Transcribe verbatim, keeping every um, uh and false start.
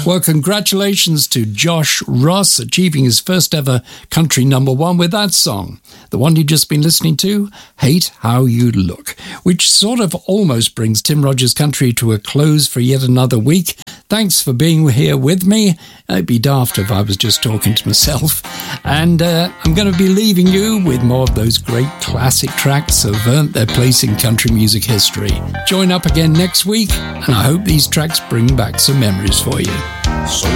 Well, congratulations to Josh Ross achieving his first ever country number one with that song. The one you've just been listening to, Hate How You Look, which sort of almost brings Tim Rogers Country to a close for yet another week. Thanks for being here with me. It'd be daft if I was just talking to myself. And uh, I'm going to be leaving you with more of those great classic tracks that have earned their place in country music history. Join up again next week, and I hope these tracks bring back some memories for you. So